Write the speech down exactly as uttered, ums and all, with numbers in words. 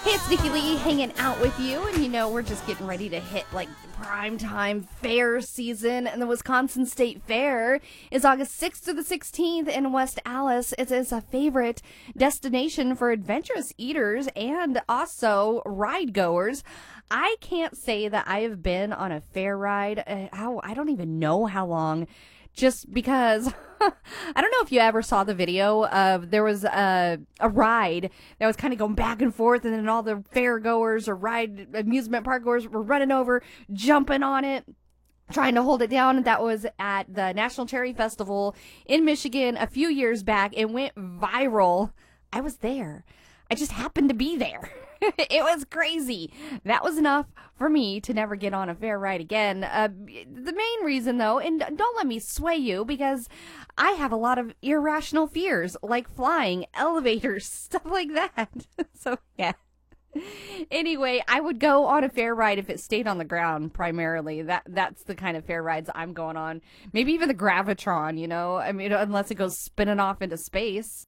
Hey, it's Nikki Lee hanging out with you, and you know, we're just getting ready to hit like primetime fair season, and the Wisconsin State Fair is August sixth to the sixteenth in West Allis. It is a favorite destination for adventurous eaters and also ride goers. I can't say that I have been on a fair ride. Uh, how I don't even know how long. Just because, I don't know if you ever saw the video of, there was a, a ride that was kind of going back and forth, and then all the fair goers or ride amusement park goers were running over, jumping on it, trying to hold it down. That was at the National Cherry Festival in Michigan a few years back. It went viral. I was there. I just happened to be there. It was crazy. That was enough for me to never get on a fair ride again. Uh, the main reason, though, and don't let me sway you, because I have a lot of irrational fears, like flying, elevators, stuff like that. So, yeah. Anyway, I would go on a fair ride if it stayed on the ground, primarily. That That's the kind of fair rides I'm going on. Maybe even the Gravitron, you know? I mean, unless it goes spinning off into space.